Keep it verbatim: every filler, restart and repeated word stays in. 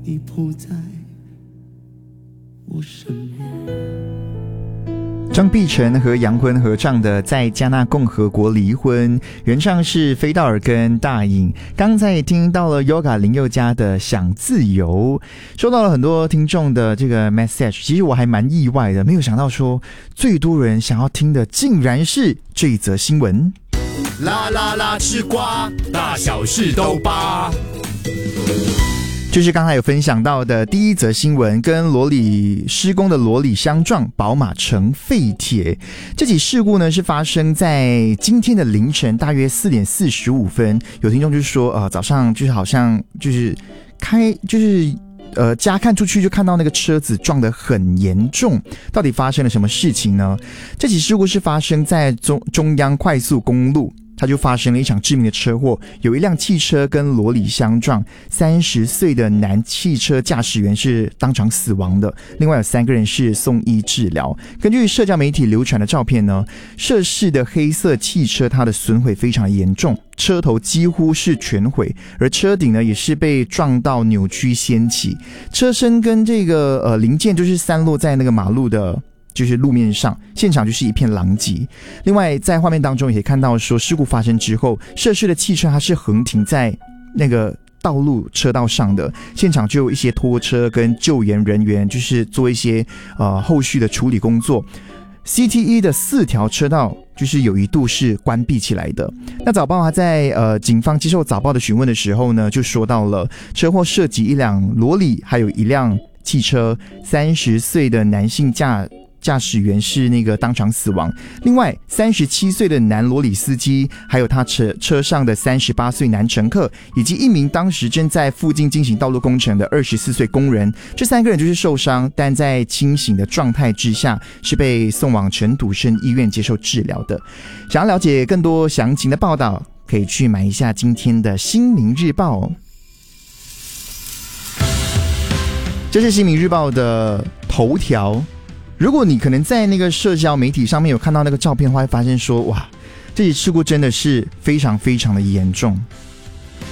已不在我身边。 张碧晨和杨坤合唱的《在加纳共和国离婚》，原唱是飞道尔跟大颖。刚才听到了 Yoga 林宥嘉的《想自由》，收到了很多听众的这个 message， 其实我还蛮意外的，没有想到说最多人想要听的竟然是这一则新闻。 啦啦啦吃瓜，大小事都扒。 就是刚才有分享到的第一则新闻，跟罗里施工的罗里相撞，宝马成废铁。这起事故呢是发生在今天的凌晨大约四点四十五分。有听众就是说，呃，早上就是好像就是开就是呃家看出去就看到那个车子撞得很严重，到底发生了什么事情呢？这起事故是发生在中中央快速公路。它就发生了一场致命的车祸，有一辆汽车跟罗里相撞，三十岁的男汽车驾驶员是当场死亡的，另外有三个人是送医治疗。根据社交媒体流传的照片呢，涉事的黑色汽车它的损毁非常严重，车头几乎是全毁，而车顶呢也是被撞到扭曲掀起，车身跟这个呃零件就是散落在那个马路的就是路面上，现场就是一片狼藉。另外在画面当中也可以看到说，事故发生之后，涉事的汽车它是横停在那个道路车道上的，现场就有一些拖车跟救援人员就是做一些呃后续的处理工作。C T E 的四条车道就是有一度是关闭起来的。那早报他在呃警方接受早报的询问的时候呢，就说到了车祸涉及一辆罗里，还有一辆汽车，三十岁的男性驾驾驶员是那个当场死亡，另外三十七岁的男罗里司机，还有他车车上的三十八岁男乘客，以及一名当时正在附近进行道路工程的二十四岁工人，这三个人就是受伤，但在清醒的状态之下是被送往陈笃生医院接受治疗的。想要了解更多详情的报道，可以去买一下今天的新民日报。这是新民日报的头条。如果你可能在那个社交媒体上面有看到那个照片的话，会发现说，哇，这起事故真的是非常非常的严重。